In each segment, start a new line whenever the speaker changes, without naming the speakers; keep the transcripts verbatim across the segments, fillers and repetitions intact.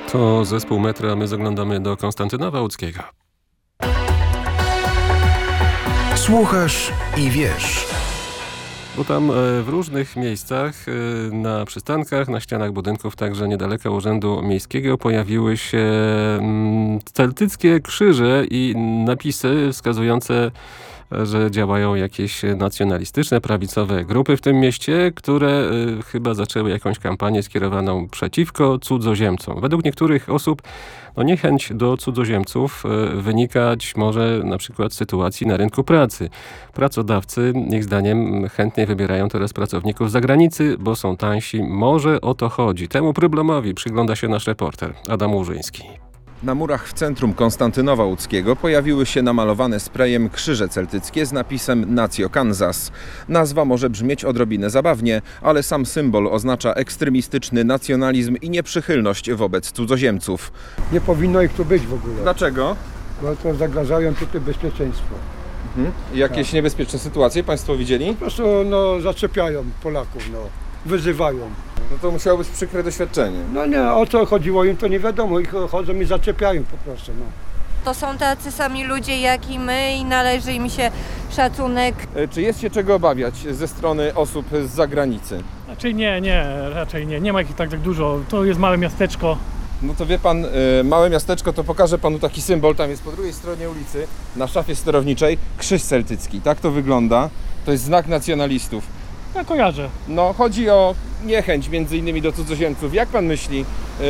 To zespół Metra, my zaglądamy do Konstantynowa Łódzkiego.
Słuchasz i wiesz.
Bo tam w różnych miejscach, na przystankach, na ścianach budynków, także niedaleko Urzędu Miejskiego pojawiły się celtyckie krzyże i napisy wskazujące, że działają jakieś nacjonalistyczne, prawicowe grupy w tym mieście, które y, chyba zaczęły jakąś kampanię skierowaną przeciwko cudzoziemcom. Według niektórych osób no, niechęć do cudzoziemców y, wynikać może na przykład z sytuacji na rynku pracy. Pracodawcy, ich zdaniem, chętnie wybierają teraz pracowników z zagranicy, bo są tańsi. Może o to chodzi. Temu problemowi przygląda się nasz reporter Adam Łużyński.
Na murach w centrum Konstantynowa Łódzkiego pojawiły się namalowane sprayem krzyże celtyckie z napisem Nacjo Kansas. Nazwa może brzmieć odrobinę zabawnie, ale sam symbol oznacza ekstremistyczny nacjonalizm i nieprzychylność wobec cudzoziemców.
Nie powinno ich tu być w ogóle,
Dlaczego?
bo to zagrażają tutaj bezpieczeństwo.
Mhm. Jakieś tak. niebezpieczne sytuacje Państwo widzieli?
Po prostu no, zaczepiają Polaków, no, wyzywają.
No to musiało być przykre doświadczenie.
No nie, o co chodziło im, to nie wiadomo, ich chodzą i zaczepiają po prostu. No.
To są tacy sami ludzie jak i my i należy im się szacunek.
Czy jest się czego obawiać ze strony osób z zagranicy?
Raczej nie, nie, raczej nie. Nie ma ich tak, tak dużo. To jest małe miasteczko.
No to wie pan, małe miasteczko, to pokażę panu taki symbol. Tam jest po drugiej stronie ulicy, na szafie sterowniczej, krzyż celtycki. Tak to wygląda. To jest znak nacjonalistów.
Ja kojarzę.
No, chodzi o niechęć między innymi do cudzoziemców. Jak pan myśli, yy,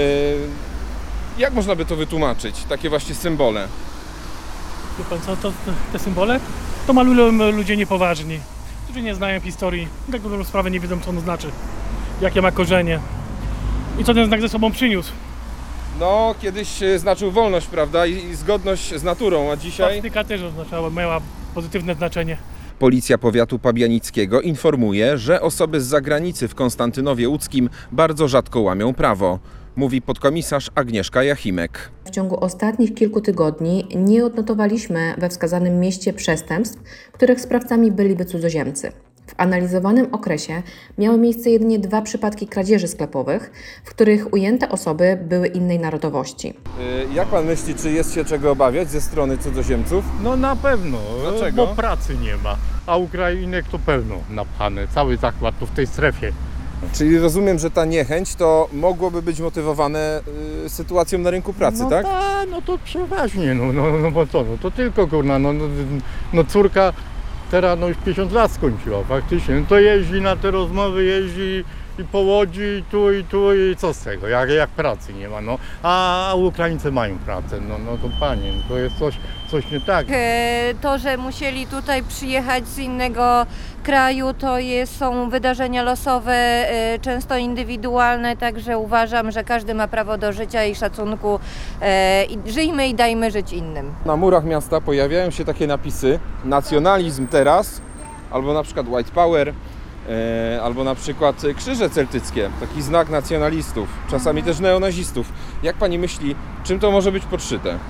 jak można by to wytłumaczyć, takie właśnie symbole?
Wie pan co, to, te symbole? To malują ludzie niepoważni, którzy nie znają historii, tak dobrą sprawę nie wiedzą, co ono znaczy, jakie ma korzenie i co ten znak ze sobą przyniósł.
No, kiedyś znaczył wolność, prawda, i, i zgodność z naturą, a dzisiaj...
Swastyka też oznaczała, miała pozytywne znaczenie.
Policja powiatu pabianickiego informuje, że osoby z zagranicy w Konstantynowie Łódzkim bardzo rzadko łamią prawo, mówi podkomisarz Agnieszka Jachimek.
W ciągu ostatnich kilku tygodni nie odnotowaliśmy we wskazanym mieście przestępstw, których sprawcami byliby cudzoziemcy. W analizowanym okresie miały miejsce jedynie dwa przypadki kradzieży sklepowych, w których ujęte osoby były innej narodowości.
Jak pan myśli, czy jest się czego obawiać ze strony cudzoziemców?
No na pewno,
Dlaczego?
bo pracy nie ma, a Ukrainek to pewno napchane, cały zakład tu w tej strefie.
Czyli rozumiem, że ta niechęć to mogłoby być motywowane y, sytuacją na rynku pracy,
no
tak?
Ta, no to przeważnie, no, no, no bo co, no to tylko kurna, no, no, no córka teraz no już pięćdziesiąt lat skończyła faktycznie, no to jeździ na te rozmowy, jeździ i po Łodzi, i tu, i tu, i co z tego, jak, jak pracy nie ma, no. A Ukraińcy mają pracę, no, no to panie, no, to jest coś, coś nie tak.
To, że musieli tutaj przyjechać z innego kraju, to jest, są wydarzenia losowe, często indywidualne, także uważam, że każdy ma prawo do życia i szacunku. I żyjmy i dajmy żyć innym.
Na murach miasta pojawiają się takie napisy: nacjonalizm teraz, albo na przykład white power, e, albo na przykład krzyże celtyckie, taki znak nacjonalistów, czasami też neonazistów. Jak pani myśli, czym to może być podszyte?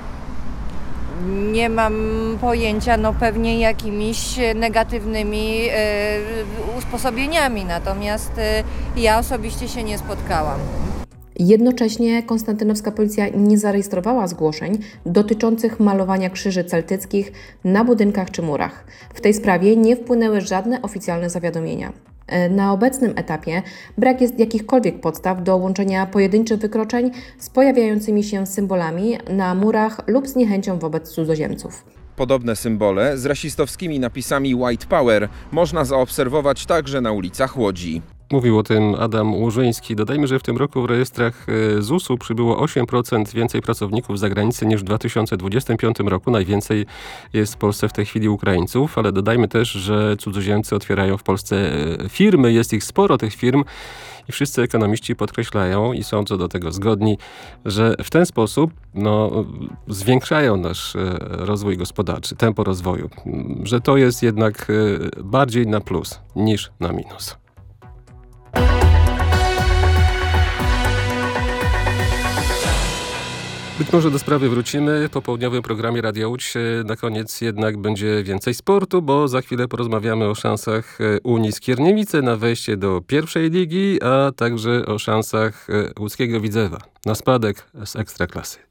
Nie mam pojęcia, no pewnie jakimiś negatywnymi e, usposobieniami, natomiast e, ja osobiście się nie spotkałam.
Jednocześnie konstantynowska policja nie zarejestrowała zgłoszeń dotyczących malowania krzyży celtyckich na budynkach czy murach. W tej sprawie nie wpłynęły żadne oficjalne zawiadomienia. Na obecnym etapie brak jest jakichkolwiek podstaw do łączenia pojedynczych wykroczeń z pojawiającymi się symbolami na murach lub z niechęcią wobec cudzoziemców.
Podobne symbole z rasistowskimi napisami White Power można zaobserwować także na ulicach Łodzi.
Mówił o tym Adam Łużyński. Dodajmy, że w tym roku w rejestrach Z U S-u przybyło osiem procent więcej pracowników z zagranicy niż w dwa tysiące dwudziestym piątym roku. Najwięcej jest w Polsce w tej chwili Ukraińców, ale dodajmy też, że cudzoziemcy otwierają w Polsce firmy. Jest ich sporo, tych firm. I wszyscy ekonomiści podkreślają i są co do tego zgodni, że w ten sposób no, zwiększają nasz rozwój gospodarczy, tempo rozwoju. Że to jest jednak bardziej na plus niż na minus. Być może do sprawy wrócimy po południowym programie Radia Łódź. Na koniec jednak będzie więcej sportu, bo za chwilę porozmawiamy o szansach Unii Skierniewice na wejście do pierwszej ligi, a także o szansach łódzkiego Widzewa na spadek z Ekstraklasy.